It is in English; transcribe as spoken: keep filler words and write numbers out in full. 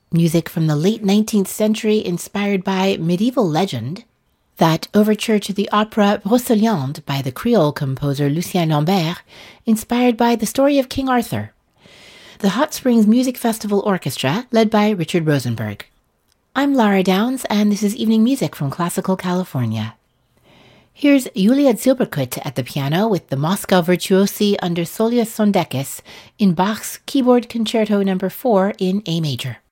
music from the late nineteenth century inspired by medieval legend, that overture to the opera Brocéliande by the Creole composer Lucien Lambert, inspired by the story of King Arthur. The Hot Springs Music Festival Orchestra, led by Richard Rosenberg. I'm Lara Downs, and this is Evening Music from Classical California. Here's Julia Zilberkut at the piano with the Moscow Virtuosi under Solius Sondekis in Bach's Keyboard Concerto number four in A major.